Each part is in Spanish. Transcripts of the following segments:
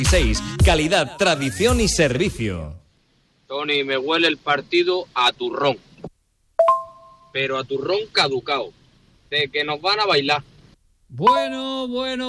Calidad, tradición y servicio. Tony, me huele el partido a turrón. Pero a turrón caducado. De que nos van a bailar. Bueno.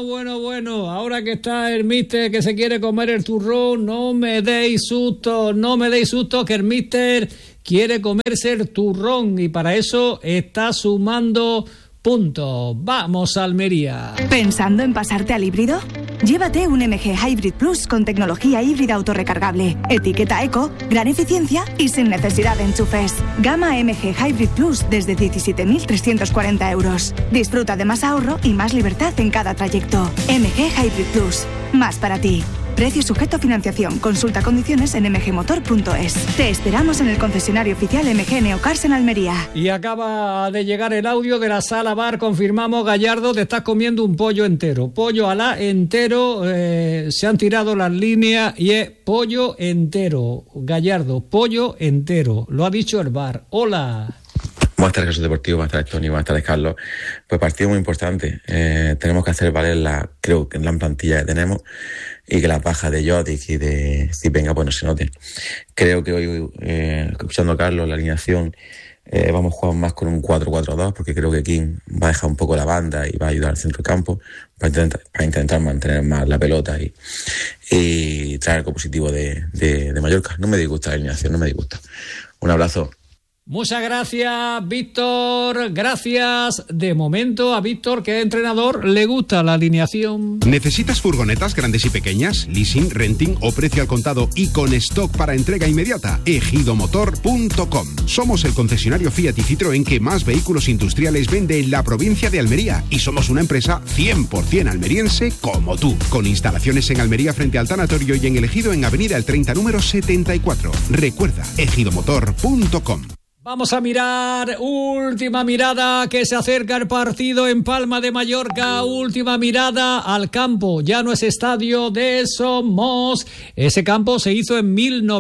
Ahora que está el míster que se quiere comer el turrón, no me deis susto, que el míster quiere comerse el turrón y para eso está sumando puntos. Vamos a Almería. ¿Pensando en pasarte al híbrido? Llévate un MG Hybrid Plus con tecnología híbrida autorrecargable, etiqueta eco, gran eficiencia y sin necesidad de enchufes. Gama MG Hybrid Plus desde 17.340 euros. Disfruta de más ahorro y más libertad en cada trayecto. MG Hybrid Plus, más para ti. Precio sujeto a financiación. Consulta condiciones en mgmotor.es. Te esperamos en el concesionario oficial MG Neocars en Almería. Y acaba de llegar el audio de la sala bar. Confirmamos, Gallardo, te estás comiendo un pollo entero. Pollo alá entero. Se han tirado las líneas y es pollo entero. Gallardo, pollo entero. Lo ha dicho el bar. Hola. Buenas tardes, Jesús Deportivo, buenas tardes, Tony, buenas tardes, Carlos. Pues partido muy importante. Tenemos que hacer valer creo que en la plantilla que tenemos y que las bajas de Jotic y de Zipenga pues no se noten. Creo que hoy, escuchando a Carlos, la alineación, vamos a jugar más con un 4-4-2 porque creo que King va a dejar un poco la banda y va a ayudar al centro del campo para intentar mantener más la pelota y traer algo positivo de Mallorca. No me disgusta la alineación, no me disgusta. Un abrazo. Muchas gracias, Víctor. Gracias. De momento a Víctor, que es entrenador, le gusta la alineación. ¿Necesitas furgonetas grandes y pequeñas? Leasing, renting o precio al contado y con stock para entrega inmediata. ejidomotor.com. Somos el concesionario Fiat y Citroën que más vehículos industriales vende en la provincia de Almería y somos una empresa 100% almeriense como tú. Con instalaciones en Almería frente al tanatorio y en el Ejido en Avenida El 30 número 74. Recuerda, ejidomotor.com. Vamos a mirar, última mirada, que se acerca el partido en Palma de Mallorca, última mirada al campo, ya no es estadio de Somos, ese campo se hizo en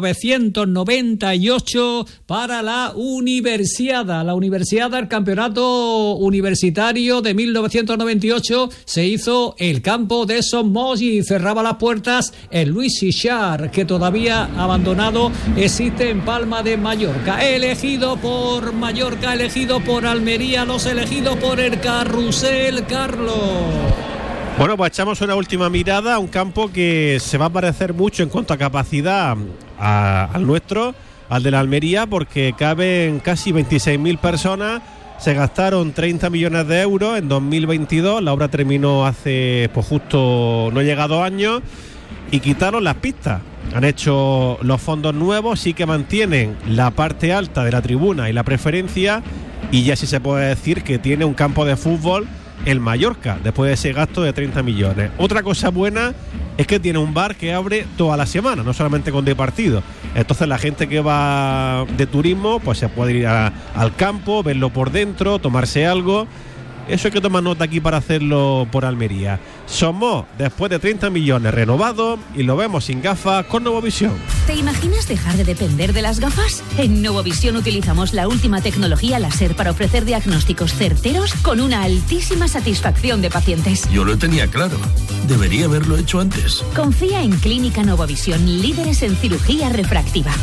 1998 para la Universiada, el campeonato universitario de 1998 se hizo el campo de Somos y cerraba las puertas el Luis Sixart, que todavía abandonado existe en Palma de Mallorca, elegido por Mallorca, elegido por Almería, los elegidos por el Carrusel, Carlos. Bueno, pues echamos una última mirada a un campo que se va a parecer mucho en cuanto a capacidad al nuestro, al de la Almería, porque caben casi 26.000 personas. Se gastaron 30 millones de euros en 2022, la obra terminó hace pues justo no llega a 2 años y quitaron las pistas. Han hecho los fondos nuevos, sí que mantienen la parte alta de la tribuna y la preferencia y ya sí se puede decir que tiene un campo de fútbol el Mallorca, después de ese gasto de 30 millones. Otra cosa buena es que tiene un bar que abre toda la semana, no solamente con de partido. Entonces la gente que va de turismo pues se puede ir al campo, verlo por dentro, tomarse algo. Eso hay que tomar nota aquí para hacerlo por Almería. Somos, después de 30 millones, renovados y lo vemos sin gafas con Novovisión. ¿Te imaginas dejar de depender de las gafas? En Novovisión utilizamos la última tecnología láser para ofrecer diagnósticos certeros con una altísima satisfacción de pacientes. Yo lo tenía claro. Debería haberlo hecho antes. Confía en Clínica Novovisión, líderes en cirugía refractiva.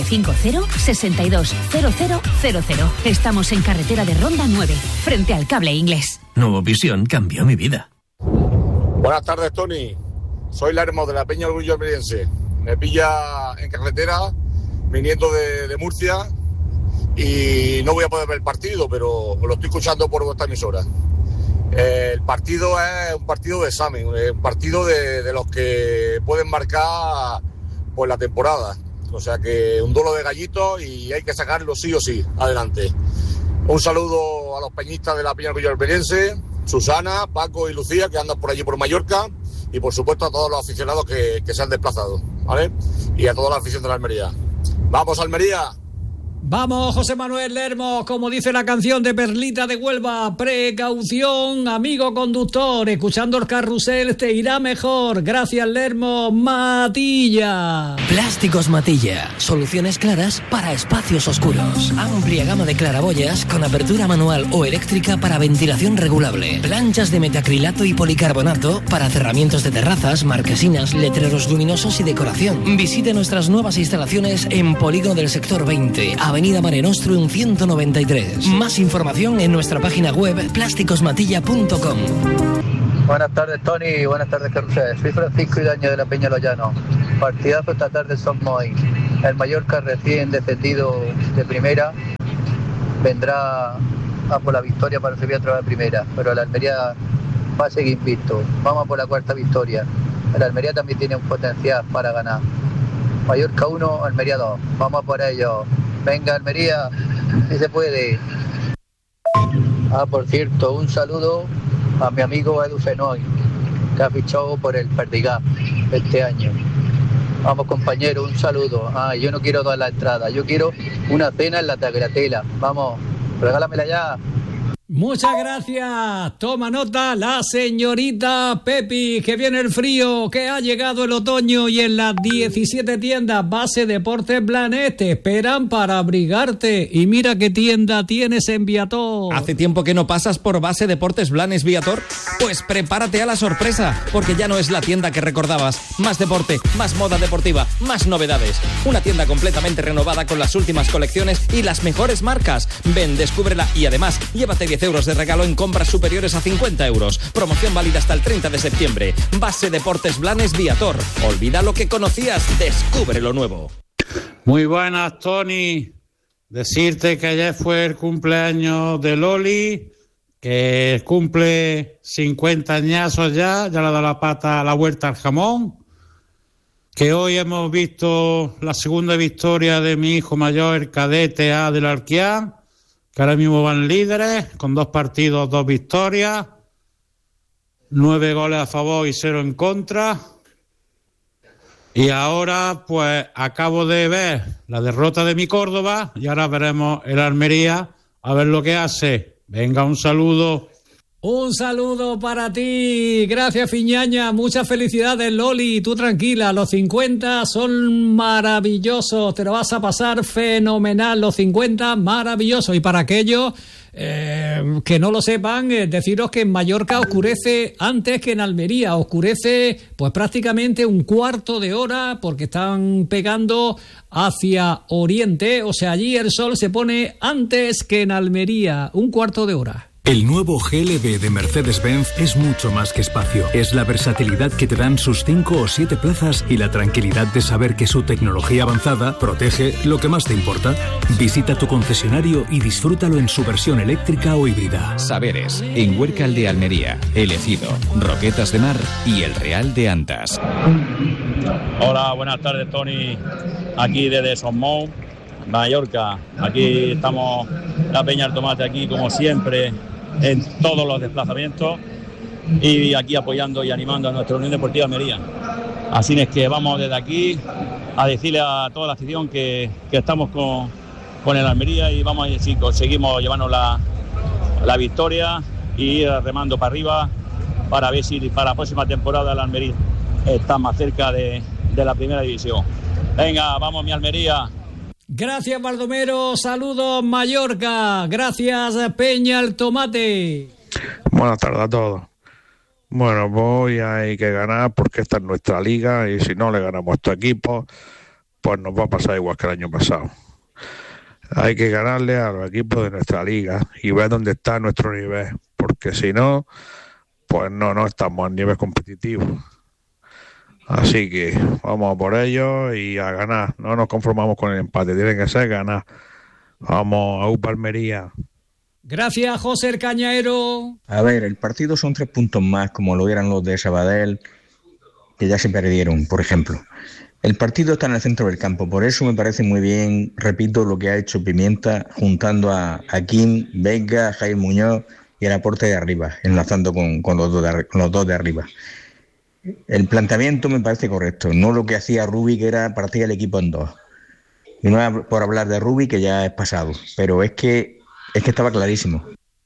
950-620000. Estamos en carretera de Ronda 9, frente al Cable Inglés. Novovisión cambió mi vida. Buenas tardes, Tony. Soy Lermo de la Peña Orgullo Almeriense. Me pilla en carretera, viniendo de Murcia, y no voy a poder ver el partido, pero lo estoy escuchando por vuestra emisora. El partido es un partido de examen, un partido de los que pueden marcar pues la temporada. O sea que un duelo de gallitos y hay que sacarlo sí o sí adelante. Un saludo a los peñistas de la Peña Orgullo Almeriense, Susana, Paco y Lucía, que andan por allí por Mallorca, y por supuesto a todos los aficionados que se han desplazado, ¿vale? Y a toda la afición de la Almería. ¡Vamos, Almería! Vamos, José Manuel Lermo, como dice la canción de Perlita de Huelva, precaución, amigo conductor, escuchando el carrusel te irá mejor. Gracias, Lermo. Matilla. Plásticos Matilla, soluciones claras para espacios oscuros. Amplia gama de claraboyas con apertura manual o eléctrica para ventilación regulable. Planchas de metacrilato y policarbonato para cerramientos de terrazas, marquesinas, letreros luminosos y decoración. Visite nuestras nuevas instalaciones en Polígono del Sector 20, Avenida Mare Nostrum 193. Más información en nuestra página web plásticosmatilla.com. Buenas tardes, Tony. Buenas tardes, Carrusel. Soy Francisco Idaño de la Peña Los Llanos. Partidazo esta tarde son Moy. El Mallorca recién descendido de primera vendrá a por la victoria para subir otra vez a primera, pero la Almería va a seguir invicto. Vamos a por la cuarta victoria. El Almería también tiene un potencial para ganar. Mallorca 1, Almería 2. Vamos a por ello. Venga, Almería, si se puede. Por cierto, un saludo a mi amigo Edu Fenoy, que ha fichado por el Perdigá este año. Vamos, compañero, un saludo. Yo no quiero toda la entrada, yo quiero una cena en la Tagratela. Vamos, regálamela ya. Muchas gracias. Toma nota la señorita Pepi, que viene el frío, que ha llegado el otoño y en las 17 tiendas Base Deportes Blanes te esperan para abrigarte. Y mira qué tienda tienes en Viator. ¿Hace tiempo que no pasas por Base Deportes Blanes Viator? Pues prepárate a la sorpresa, porque ya no es la tienda que recordabas. Más deporte, más moda deportiva, más novedades. Una tienda completamente renovada con las últimas colecciones y las mejores marcas. Ven, descúbrela y además llévate 10 euros de regalo en compras superiores a 50 euros. Promoción válida hasta el 30 de septiembre. Base Deportes Blanes Viator. Olvida lo que conocías, descubre lo nuevo. Muy buenas, Tony. Decirte que ayer fue el cumpleaños de Loli, que cumple 50 añazos ya le ha dado la pata a la vuelta al jamón. Que hoy hemos visto la segunda victoria de mi hijo mayor, el cadete A del Arquián, que ahora mismo van líderes, con 2 partidos, 2 victorias, 9 goles a favor y 0 en contra. Y ahora, pues, acabo de ver la derrota de mi Córdoba y ahora veremos el Almería, a ver lo que hace. Venga, un saludo. Un saludo para ti, gracias Fiñaña, muchas felicidades Loli, tú tranquila, los 50 son maravillosos, te lo vas a pasar fenomenal, los 50 maravillosos. Y para aquellos que no lo sepan, deciros que en Mallorca oscurece antes que en Almería, oscurece pues prácticamente un cuarto de hora porque están pegando hacia oriente, o sea allí el sol se pone antes que en Almería, un cuarto de hora. El nuevo GLB de Mercedes-Benz es mucho más que espacio. Es la versatilidad que te dan sus 5 o 7 plazas y la tranquilidad de saber que su tecnología avanzada protege lo que más te importa. Visita tu concesionario y disfrútalo en su versión eléctrica o híbrida. Saberes, en Huércal de Almería, El Ejido, Roquetas de Mar y El Real de Antas. Hola, buenas tardes, Tony. Aquí desde Somón, Mallorca. Aquí estamos, la Peña del Tomate, aquí como siempre, en todos los desplazamientos y aquí apoyando y animando a nuestra Unión Deportiva Almería. Así es que vamos desde aquí a decirle a toda la afición que estamos con el Almería y vamos a ver si conseguimos llevarnos la victoria y ir remando para arriba para ver si para la próxima temporada el Almería está más cerca de la primera división. Venga, vamos mi Almería. Gracias, Baldomero. Saludos, Mallorca. Gracias, Peña el Tomate. Buenas tardes a todos. Bueno, pues hoy hay que ganar porque esta es nuestra liga y si no le ganamos a estos equipos, pues nos va a pasar igual que el año pasado. Hay que ganarle a los equipos de nuestra liga y ver dónde está nuestro nivel, porque si no, pues no estamos a nivel competitivo. Así que vamos a por ello y a ganar. No nos conformamos con el empate, tiene que ser ganar. Vamos a UPA Almería. Gracias, José el Cañaero. A ver, el partido son 3 puntos más, como lo eran los de Sabadell, que ya se perdieron, por ejemplo. El partido está en el centro del campo, por eso me parece muy bien, repito, lo que ha hecho Pimienta, juntando a Kim, Vega, Jair Muñoz y el aporte de arriba, enlazando con los dos de arriba. El planteamiento me parece correcto, no lo que hacía Rubi, que era partir el equipo en 2. Y no es por hablar de Rubi, que ya es pasado, pero es que estaba clarísimo.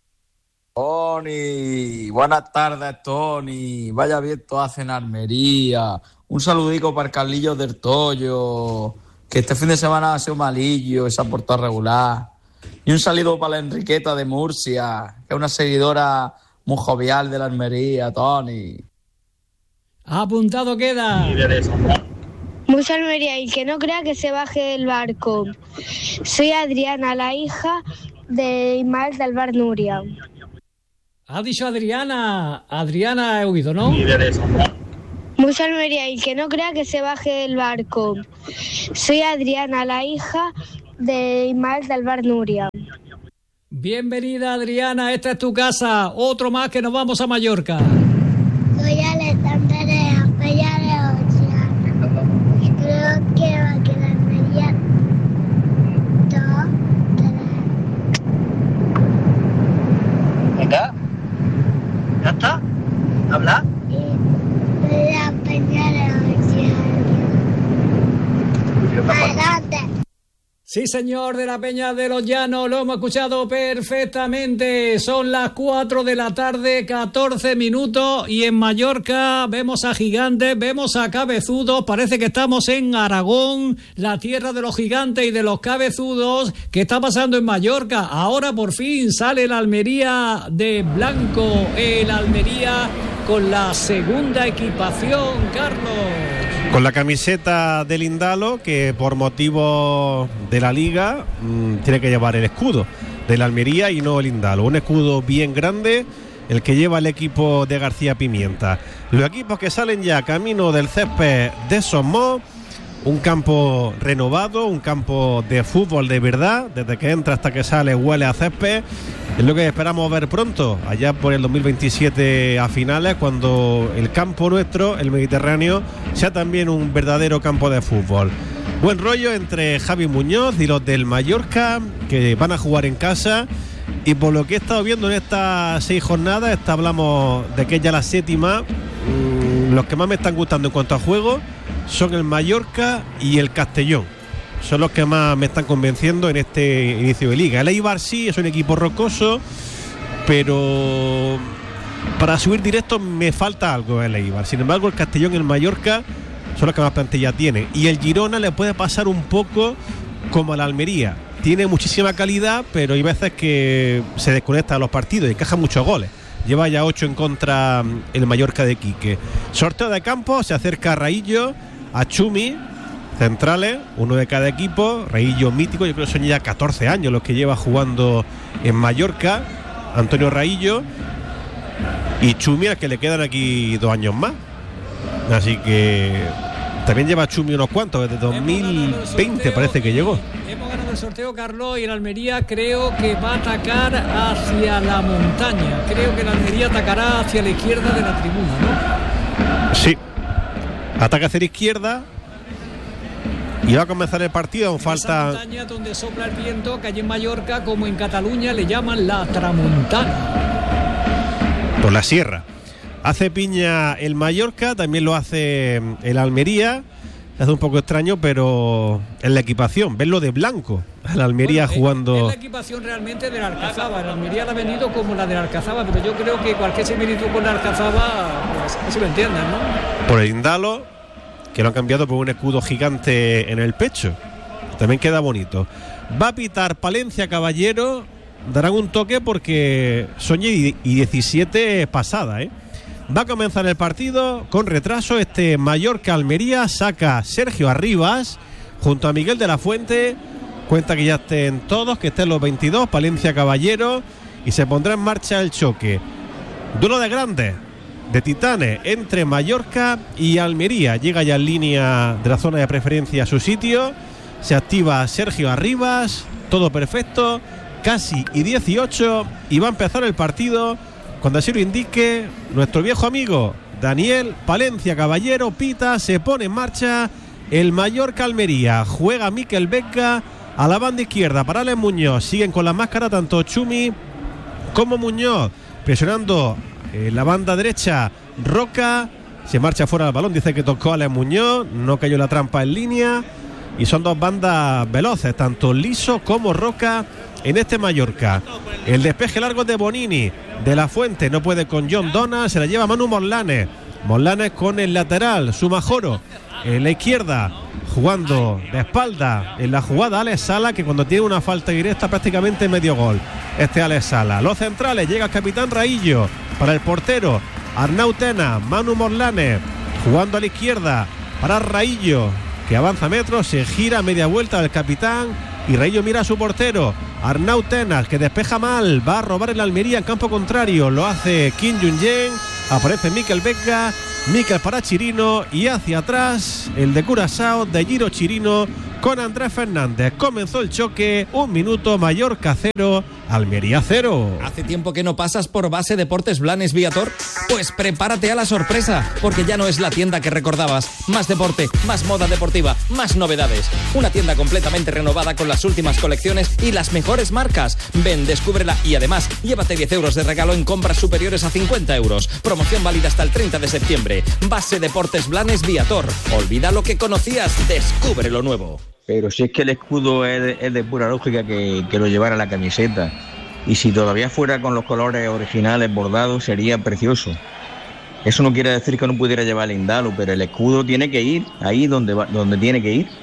Tony, buenas tardes, Tony. Vaya viento hace en Almería. Un saludico para Carlillo del Toyo, que este fin de semana ha sido malillo y se ha portado regular. Y un saludo para la Enriqueta de Murcia, que es una seguidora muy jovial de la Almería, Tony. Apuntado queda. Mucha Almería, y que no crea que se baje del barco. Soy Adriana, la hija de Ismael del Bar Nuria. Ha dicho Adriana. Adriana he oído, ¿no? Mucha Almería, y que no crea que se baje del barco. Soy Adriana, la hija de Ismael del Bar Nuria. Bienvenida, Adriana, esta es tu casa. Otro más que nos vamos a Mallorca. Soy Alexander de Apella de Oceana. Creo que va a quedar Almería 2-3. ¿Venga? ¿Ya está? ¿Habla? La Peña de Oceana. Adelante. Sí, señor, de la Peña de los Llanos, lo hemos escuchado perfectamente. Son las 4 de la tarde, 14 minutos, y en Mallorca vemos a gigantes, vemos a cabezudos. Parece que estamos en Aragón, la tierra de los gigantes y de los cabezudos. ¿Qué está pasando en Mallorca? Ahora por fin sale el Almería de blanco, el Almería con la segunda equipación, Carlos. Con la camiseta del Indalo, que por motivo de la Liga tiene que llevar el escudo de la Almería y no el Indalo. Un escudo bien grande, el que lleva el equipo de García Pimienta. Los equipos que salen ya camino del césped de Somos, un campo renovado, un campo de fútbol de verdad. Desde que entra hasta que sale huele a césped. Es lo que esperamos ver pronto, allá por el 2027 a finales, cuando el campo nuestro, el Mediterráneo, sea también un verdadero campo de fútbol. Buen rollo entre Javi Muñoz y los del Mallorca, que van a jugar en casa. Y por lo que he estado viendo en estas 6 jornadas, hablamos de que es ya la 7ª, los que más me están gustando en cuanto a juego son el Mallorca y el Castellón. Son los que más me están convenciendo en este inicio de liga. El Eibar sí es un equipo rocoso, pero para subir directo me falta algo el Eibar. Sin embargo, el Castellón y el Mallorca son los que más plantilla tienen. Y el Girona le puede pasar un poco como a la Almería. Tiene muchísima calidad, pero hay veces que se desconecta de los partidos y encaja muchos goles. Lleva ya 8 en contra el Mallorca de Quique. Sorteo de campo, se acerca a Raillo, a Chumi, centrales, uno de cada equipo. Raillo mítico, yo creo que son ya 14 años los que lleva jugando en Mallorca, Antonio Raillo, y Chumi, al que le quedan aquí 2 años más. Así que también lleva Chumi unos cuantos, desde 2020 parece que llegó. Hemos ganado el sorteo, Carlos, y el Almería creo que va a atacar hacia la montaña. Creo que el Almería atacará hacia la izquierda de la tribuna, ¿no? Sí, ataca hacia la izquierda y va a comenzar el partido. Aún falta. Esa montaña donde sopla el viento, que allí en Mallorca, como en Cataluña, le llaman la tramontana. Por la sierra. Hace piña el Mallorca, también lo hace el Almería. Es un poco extraño, pero en la equipación, verlo de blanco, el Almería jugando. Es la equipación realmente del Alcazaba. El Almería la ha venido como la del Alcazaba, pero yo creo que cualquier similitud con el Alcazaba, pues así lo entienden, ¿no? Por el Indalo, que lo han cambiado por un escudo gigante en el pecho. También queda bonito. Va a pitar Palencia Caballero. Darán un toque porque son 17 pasadas, ¿eh? Va a comenzar el partido con retraso. Este Mallorca-Almería saca Sergio Arribas junto a Miguel de la Fuente. Cuenta que ya estén todos, que estén los 22. Palencia Caballero. Y se pondrá en marcha el choque. Duelo de grandes, de titanes, entre Mallorca y Almería. Llega ya en línea de la zona de preferencia a su sitio. Se activa Sergio Arribas. Todo perfecto. Casi y 18. Y va a empezar el partido cuando así lo indique nuestro viejo amigo Daniel. Palencia Caballero pita, se pone en marcha el Mallorca Almería. Juega Mikel Becca a la banda izquierda para Alex Muñoz. Siguen con la máscara tanto Chumi como Muñoz. Presionando la banda derecha Roca. Se marcha fuera del balón, dice que tocó a Alex Muñoz. No cayó la trampa en línea. y son dos bandas veloces, tanto Liso como Roca en este Mallorca. El despeje largo de Bonini, de la Fuente, no puede con John Donald, se la lleva Manu Morlanes. Morlanes con el lateral, Sumajoro en la izquierda, jugando de espalda en la jugada Alex Sala, que cuando tiene una falta directa prácticamente medio gol. Alex Sala. Los centrales, llega el capitán Raillo para el portero Arnau Tena, Manu Morlanes jugando a la izquierda para Raillo, que avanza metros, se gira a media vuelta del capitán y Raillo mira a su portero Arnau Tena, que despeja mal, va a robar el Almería en campo contrario, lo hace Kim Jung-jen, aparece Mikel Vega, Mikel para Chirino y hacia atrás el de Curazao, de Giro Chirino con Andrés Fernández. Comenzó el choque, 1 minuto, Mallorca 0, Almería 0. ¿Hace tiempo que no pasas por Base Deportes Blanes Viator? Pues prepárate a la sorpresa, porque ya no es la tienda que recordabas. Más deporte, más moda deportiva, más novedades. Una tienda completamente renovada con las últimas colecciones y las mejores marcas. Ven, descúbrela y además llévate 10 euros de regalo en compras superiores a 50 euros. Promoción válida hasta el 30 de septiembre. Base Deportes Blanes Viator. Olvida lo que conocías, descubre lo nuevo. Pero si es que el escudo es de pura lógica que lo llevara la camiseta. Y si todavía fuera con los colores originales bordados, sería precioso. Eso no quiere decir que no pudiera llevar el Indalo, pero el escudo tiene que ir ahí donde tiene que ir.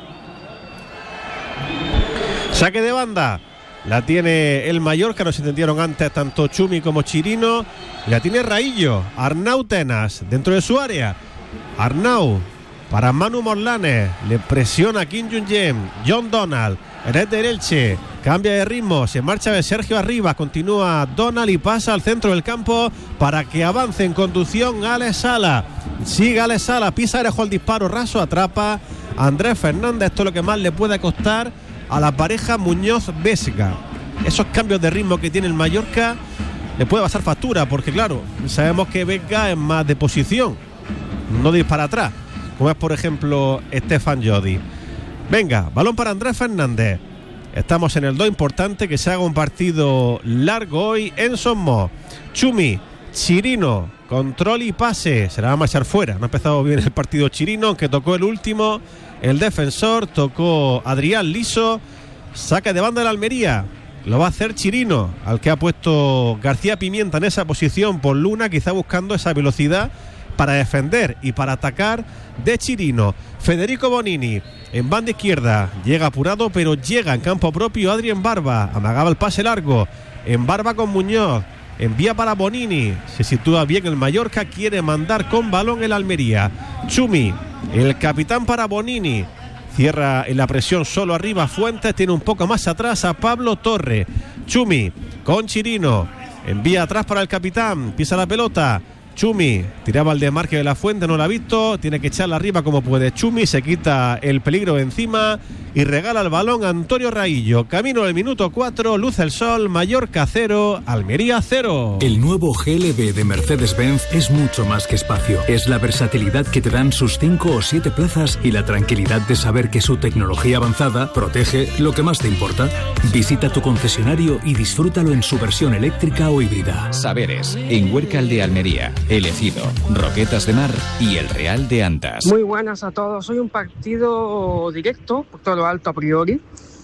Saque de banda. La tiene el Mallorca, nos entendieron antes tanto Chumi como Chirino. La tiene Raillo, Arnau Tenas, dentro de su área. Arnau para Manu Morlanes, le presiona Kim Jung-jen, John Donald, Eret de Elche, cambia de ritmo, se marcha de Sergio arriba, continúa Donald y pasa al centro del campo para que avance en conducción Alex Sala. Sigue Alex Sala, pisa Arejo el disparo raso, atrapa Andrés Fernández. Esto es lo que más le puede costar a la pareja Muñoz-Vesga. Esos cambios de ritmo que tiene el Mallorca le puede pasar factura, porque claro, sabemos que Vesga es más de posición, no dispara atrás, como es por ejemplo Stefan Jodi. Venga, balón para Andrés Fernández. Estamos en el 2, importante que se haga un partido largo hoy en Somos. Chumi, Chirino, control y pase, se la va a marchar fuera. No ha empezado bien el partido Chirino, aunque tocó el último, el defensor, tocó Adrián Liso. Saque de banda de la Almería, lo va a hacer Chirino, al que ha puesto García Pimienta en esa posición por Luna, quizá buscando esa velocidad para defender y para atacar de Chirino. Federico Bonini en banda izquierda, llega apurado pero llega en campo propio Adrián Barba, amagaba el pase largo, en Barba con Muñoz, envía para Bonini, se sitúa bien el Mallorca, quiere mandar con balón el Almería. Chumi, el capitán para Bonini, cierra en la presión solo arriba Fuentes, tiene un poco más atrás a Pablo Torre. Chumi con Chirino, envía atrás para el capitán, pisa la pelota. Chumi tiraba el desmarque de la Fuente, no la ha visto, tiene que echarla arriba como puede. Chumi se quita el peligro de encima y regala el balón a Antonio Raillo. Camino del minuto 4, luce el sol, Mallorca 0, Almería 0. El nuevo GLB de Mercedes-Benz es mucho más que espacio. Es la versatilidad que te dan sus 5 o 7 plazas y la tranquilidad de saber que su tecnología avanzada protege lo que más te importa. Visita tu concesionario y disfrútalo en su versión eléctrica o híbrida. Saberes, en Huércal de Almería, El Ejido, Roquetas de Mar y el Real de Antas. Muy buenas a todos. Hoy un partido directo, por todo lo alto a priori.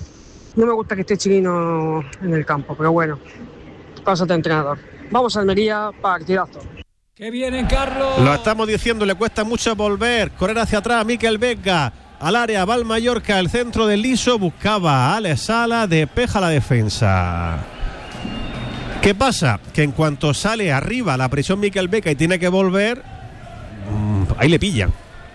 No me gusta que esté Chirino en el campo, pero bueno, cosas de entrenador. Vamos a Almería, partidazo. ¡Que vienen, Carlos! Lo estamos diciendo, le cuesta mucho volver, correr hacia atrás, Mikel Vega, al área, va el Mallorca, el centro del Liso, buscaba a Alex Sala, despeja la defensa. ¿Qué pasa? Que en cuanto sale arriba la presión Mikel Vega y tiene que volver, ahí le pillan.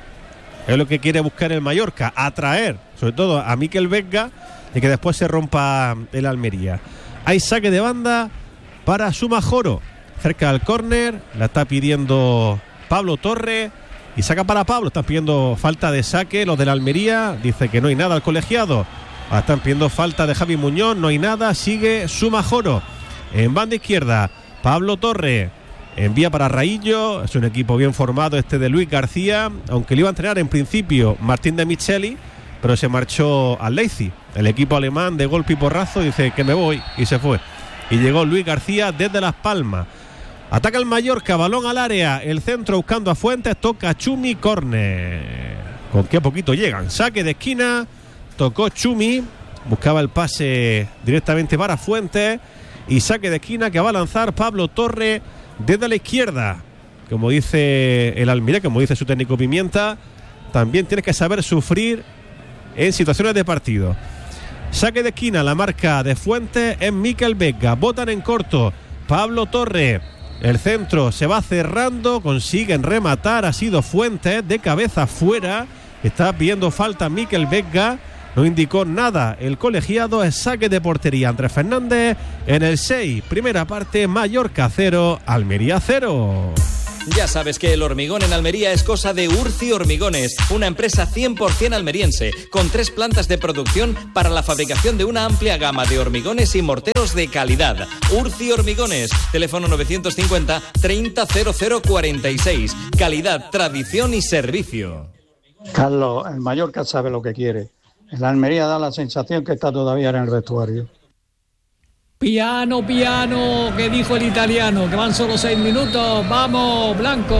Es lo que quiere buscar el Mallorca, atraer sobre todo a Mikel Vega y que después se rompa el Almería. Hay saque de banda para Sumajoro, cerca del córner, la está pidiendo Pablo Torre y saca para Pablo. Están pidiendo falta de saque los de la Almería, dice que no hay nada al colegiado. Están pidiendo falta de Javi Muñoz, no hay nada, sigue Sumajoro. En banda izquierda, Pablo Torre envía para Raillo, es un equipo bien formado este de Luis García, aunque le iba a entrenar en principio Martín de Micheli, pero se marchó al Leipzig, el equipo alemán de golpe y porrazo, dice que me voy y se fue. Y llegó Luis García desde Las Palmas. Ataca el Mallorca, balón al área, el centro buscando a Fuentes, toca Chumi, córner. con qué poquito llegan. Saque de esquina, tocó Chumi, buscaba el pase directamente para Fuentes, y saque de esquina que va a lanzar Pablo Torre desde la izquierda. Como dice el Almería, como dice su técnico Pimienta, también tienes que saber sufrir en situaciones de partido. Saque de esquina, la marca de Fuentes es Mikel Vega. Botan en corto, Pablo Torre. El centro se va cerrando, consiguen rematar, ha sido Fuentes de cabeza fuera. Está pidiendo falta Mikel Vega. No indicó nada el colegiado. Es saque de portería Andrés Fernández en el 6. Primera parte, Mallorca 0, Almería 0. Ya sabes que el hormigón en Almería es cosa de Urci Hormigones, una empresa 100% almeriense, con 3 plantas de producción para la fabricación de una amplia gama de hormigones y morteros de calidad. Urci Hormigones, teléfono 950 30 0046. Calidad, tradición y servicio. Carlos, el Mallorca sabe lo que quiere. El Almería da la sensación que está todavía en el vestuario. Piano, piano, que dijo el italiano, que van solo 6 minutos. Vamos, Blanco.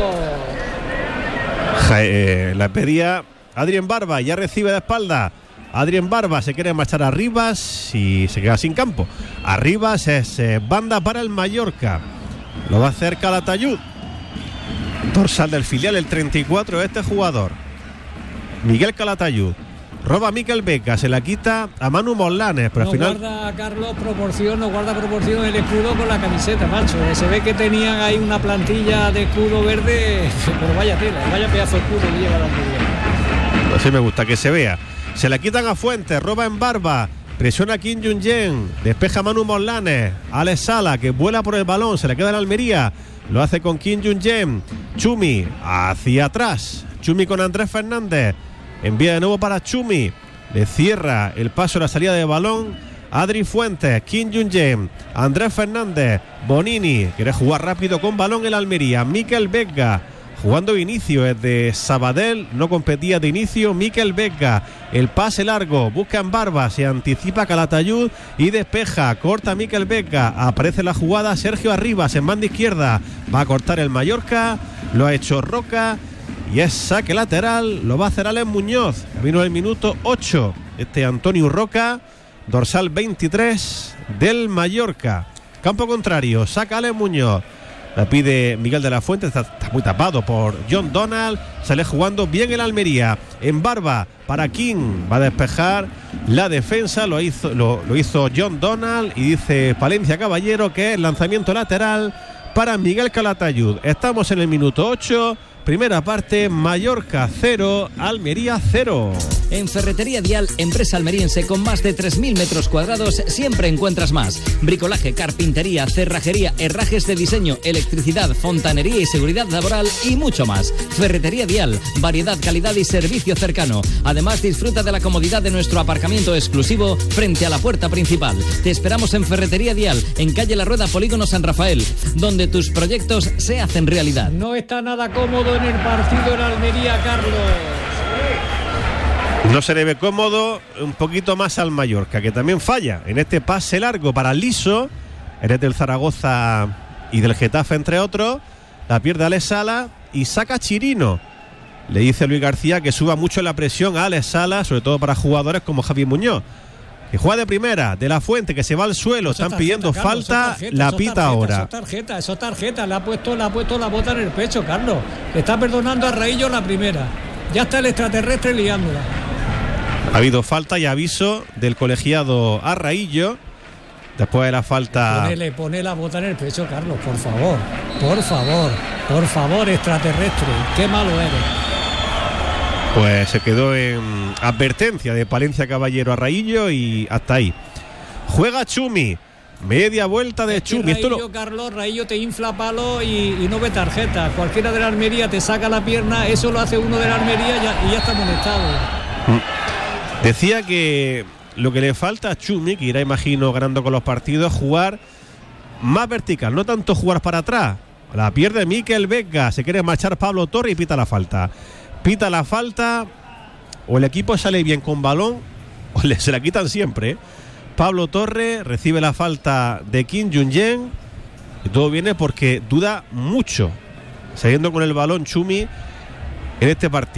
La pedía Adrien Barba, ya recibe de espalda. Adrien Barba se quiere marchar a Rivas y se queda sin campo. A Rivas es banda para el Mallorca. Lo va a hacer Calatayud. Dorsal del filial, el 34, este jugador. Miguel Calatayud. Roba Mikel Vega, se la quita a Manu Morlanes, pero no al final guarda Carlos proporción, no guarda proporción el escudo con la camiseta, macho. Se ve que tenían ahí una plantilla de escudo verde, pero vaya tela, vaya pedazo de escudo que lleva la Almería. Así me gusta que se vea. Se la quitan a Fuentes, roba en Barba, presiona a Kim Jong-jen, despeja a Manu Morlanes, Alex Sala que vuela por el balón, se le queda en Almería, lo hace con Kim Jong-jen, Chumi hacia atrás, Chumi con Andrés Fernández. Envía de nuevo para Chumi. Le cierra el paso a la salida de balón Adri Fuentes, Kim Jong-jen, Andrés Fernández, Bonini. Quiere jugar rápido con balón el Almería. Mikel Vega jugando de inicio desde Sabadell. No competía de inicio Mikel Vega. El pase largo. Busca en Barba. Se anticipa Calatayud y despeja. Corta Mikel Vega. Aparece la jugada Sergio Arribas en banda izquierda. Va a cortar el Mallorca. Lo ha hecho Roca. Y es saque lateral, lo va a hacer Alex Muñoz. Vino el minuto 8. Este Antonio Roca, dorsal 23 del Mallorca. Campo contrario, saca Alex Muñoz. La pide Miguel de la Fuente, está muy tapado por John Donald. Sale jugando bien el Almería. En Barba para King. Va a despejar la defensa. Lo hizo John Donald. Y dice Palencia Caballero que es lanzamiento lateral para Miguel Calatayud. Estamos en el minuto 8. Primera parte, Mallorca 0, Almería 0. En Ferretería Dial, empresa almeriense con más de 3.000 metros cuadrados, siempre encuentras más. Bricolaje, carpintería, cerrajería, herrajes de diseño, electricidad, fontanería y seguridad laboral y mucho más. Ferretería Dial, variedad, calidad y servicio cercano. Además, disfruta de la comodidad de nuestro aparcamiento exclusivo frente a la puerta principal. Te esperamos en Ferretería Dial, en calle La Rueda, Polígono San Rafael, donde tus proyectos se hacen realidad. No está nada cómodo en el partido en Almería, Carlos. No se le ve cómodo, un poquito más al Mallorca, que también falla en este pase largo para Liso. Eres del Zaragoza y del Getafe, entre otros. La pierde Alex Sala y saca Chirino. Le dice Luis García que suba mucho la presión a Alex Sala, sobre todo para jugadores como Javi Muñoz, que juega de primera. De la Fuente, que se va al suelo, están pidiendo falta, la pita ahora. Eso es tarjeta, le ha puesto la bota en el pecho, Carlos. Está perdonando a Raillo la primera. Ya está el extraterrestre liándola. Ha habido falta y aviso del colegiado a Raillo. Después de la falta. Pone la bota en el pecho, Carlos, por favor. Por favor, extraterrestre. Qué malo eres. Pues se quedó en advertencia de Palencia Caballero a Raillo y hasta ahí. Juega Chumi. Media vuelta de Chumi. Raillo, Carlos, Raillo te infla palo y no ve tarjeta. Cualquiera de la Almería te saca la pierna. Eso lo hace uno de la Almería y ya está amonestado. Decía que lo que le falta a Chumi, que irá, imagino, ganando con los partidos, jugar más vertical, no tanto jugar para atrás. La pierde Mikel Vega, se quiere marchar Pablo Torre y pita la falta. Pita la falta, o el equipo sale bien con balón, o se la quitan siempre. Pablo Torre recibe la falta de Kim Jong-jen, y todo viene porque duda mucho, saliendo con el balón Chumi en este partido.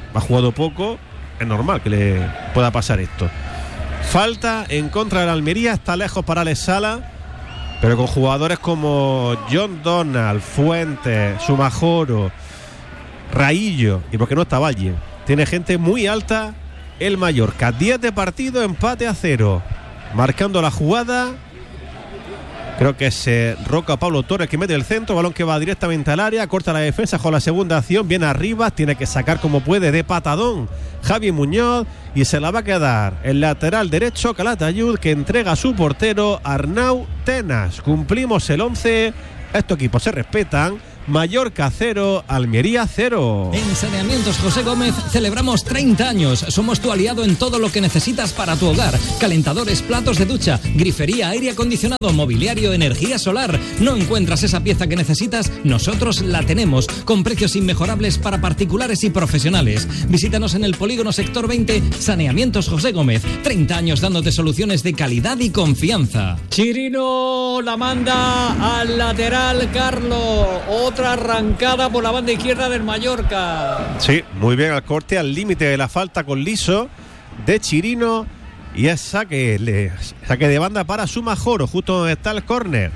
ha jugado poco, es normal que le pueda pasar esto. Falta en contra de la Almería, está lejos para Alex Sala, pero con jugadores como John Donald, Fuentes, Sumajoro, Raillo, y porque no está Valle. Tiene gente muy alta el Mallorca. 10 de partido, empate a 0. Marcando la jugada, creo que es Roca Pablo Torres que mete el centro, balón que va directamente al área, corta la defensa con la segunda acción, viene arriba, tiene que sacar como puede de patadón Javi Muñoz y se la va a quedar el lateral derecho Calatayud, que entrega a su portero Arnau Tenas. Cumplimos el 11, estos equipos se respetan. Mallorca 0, Almería 0. En Saneamientos José Gómez celebramos 30 años. Somos tu aliado en todo lo que necesitas para tu hogar. Calentadores, platos de ducha, grifería, aire acondicionado, mobiliario, energía solar. ¿No encuentras esa pieza que necesitas? Nosotros la tenemos, con precios inmejorables para particulares y profesionales. Visítanos en el Polígono Sector 20, Saneamientos José Gómez. 30 años dándote soluciones de calidad y confianza. Chirino la manda al lateral Carlos. Otra arrancada por la banda izquierda del Mallorca. Sí, muy bien al corte, al límite de la falta con Liso de Chirino. Y es saque de banda para Sumajoro, justo donde está el córner.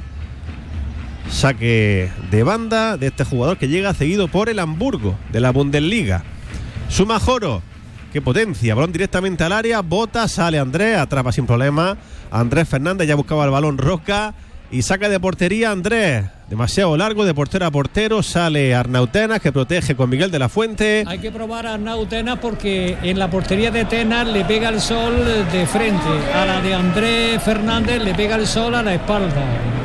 Saque de banda de este jugador que llega seguido por el Hamburgo de la Bundesliga. Sumajoro, qué potencia, balón directamente al área, bota, sale Andrés, atrapa sin problema. Andrés Fernández ya buscaba el balón Roca y saca de portería Andrés. Demasiado largo de portero a portero, sale Arnau Tenas que protege con Miguel de la Fuente. Hay que probar a Arnau Tenas porque en la portería de Tenas le pega el sol de frente, a la de Andrés Fernández le pega el sol a la espalda.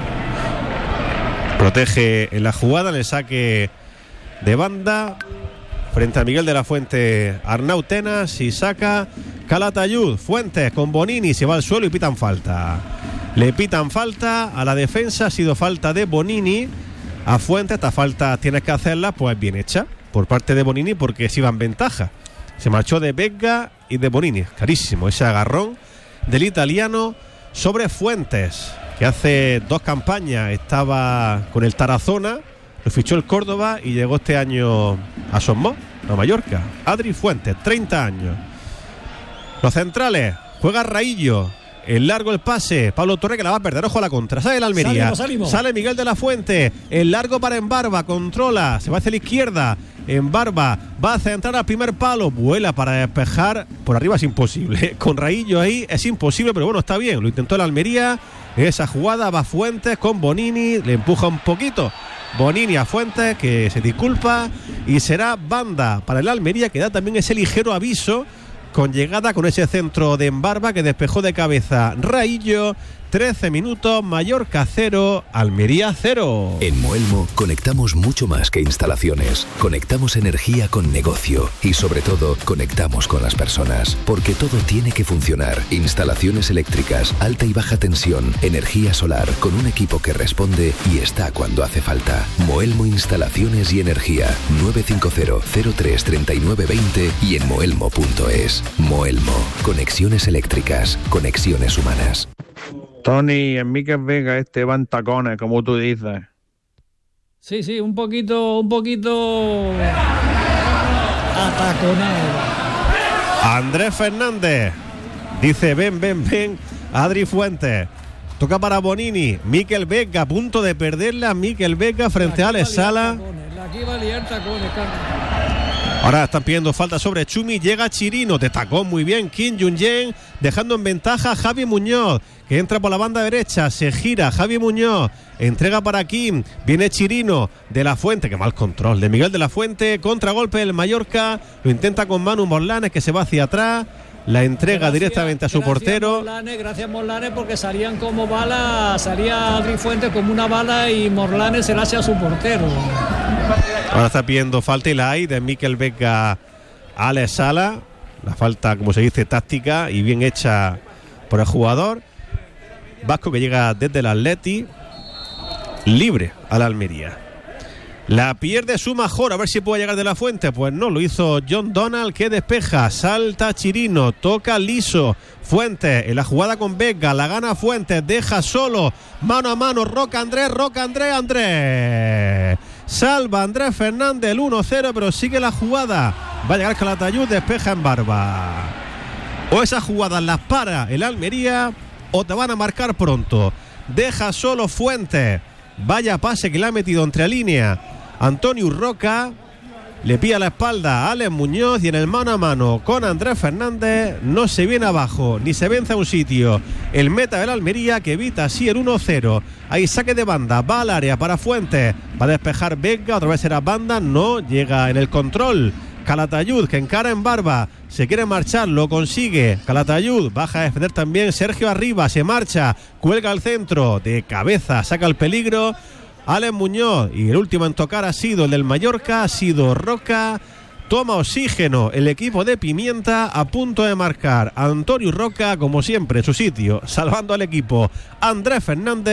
Protege en la jugada, en el saque de banda frente a Miguel de la Fuente Arnau Tenas y saca Calatayud. Fuentes con Bonini, se va al suelo y pitan falta. Le pitan falta a la defensa, ha sido falta de Bonini. A Fuentes, esta falta tienes que hacerla, pues bien hecha por parte de Bonini porque se iba en ventaja. Se marchó de Vega y de Bonini, carísimo ese agarrón del italiano sobre Fuentes, que hace 2 campañas estaba con el Tarazona, lo fichó el Córdoba y llegó este año a Somos, a Mallorca. Adri Fuentes, 30 años. Los centrales, juega Raillo. El largo el pase, Pablo Torre que la va a perder, ojo a la contra, sale el Almería, salimos. Sale Miguel de la Fuente, el largo para Embarba, controla, se va hacia la izquierda, Embarba va a centrar al primer palo, vuela para despejar, por arriba es imposible, con Raillo ahí es imposible, pero bueno, está bien, lo intentó el Almería, esa jugada va Fuentes con Bonini, le empuja un poquito, Bonini a Fuentes que se disculpa y será banda para el Almería que da también ese ligero aviso con llegada con ese centro de Embarba que despejó de cabeza Raillo. 13 minutos, Mallorca 0, Almería 0. En Moelmo conectamos mucho más que instalaciones. Conectamos energía con negocio y sobre todo conectamos con las personas, porque todo tiene que funcionar. Instalaciones eléctricas, alta y baja tensión, energía solar, con un equipo que responde y está cuando hace falta. Moelmo Instalaciones y Energía, 950-03-3920 y en moelmo.es. Moelmo, conexiones eléctricas, conexiones humanas. Tony, en Miquel Vega va en tacones, como tú dices. Sí, un poquito ataconado. Andrés Fernández dice ven, Adri Fuentes. Toca para Bonini, Miquel Vega, a punto de perderla, Miquel Vega frente a Alex Sala. Aquí va a liar tacones, Carlos. Ahora están pidiendo falta sobre Chumi, llega Chirino, destacó muy bien Kim Jung-yen, dejando en ventaja a Javi Muñoz, que entra por la banda derecha, se gira Javi Muñoz, entrega para Kim, viene Chirino de la Fuente, que mal control de Miguel de la Fuente, contragolpe del Mallorca, lo intenta con Manu Morlanes que se va hacia atrás, la entrega directamente a su portero. Gracias Morlanes, porque salían como balas, salía Adri Fuentes como una bala y Morlanes se la hace a su portero. Ahora está pidiendo falta y la hay de Miquel Vega a Alex Sala. La falta, como se dice, táctica y bien hecha por el jugador vasco que llega desde el Atleti, libre a la Almería. La pierde Sumajoro, a ver si puede llegar de la Fuente. Pues no, lo hizo John Donald que despeja, salta Chirino, toca Liso, Fuentes en la jugada con Vega, la gana Fuentes, deja solo, mano a mano, Roca Andrés. Salva Andrés Fernández el 1-0, pero sigue la jugada Va a llegar Calatayud, despeja en Barba. O esas jugadas las para el Almería o te van a marcar pronto. Deja solo Fuentes. Vaya pase que le ha metido entre línea Antonio Urroca. Le pilla la espalda a Alex Muñoz y en el mano a mano con Andrés Fernández no se viene abajo ni se vence a un sitio el meta del Almería, que evita así el 1-0. Ahí saque de banda, va al área para Fuentes, va a despejar Vega, otra vez será banda, no llega en el control. Calatayud, que encara en Barba, se quiere marchar, lo consigue. Calatayud baja a defender también Sergio Arriba, se marcha, cuelga al centro, de cabeza saca el peligro Alex Muñoz, y el último en tocar ha sido el del Mallorca, ha sido Roca. Toma oxígeno el equipo de Pimienta, a punto de marcar Antonio Roca, como siempre, su sitio, salvando al equipo Andrés Fernández.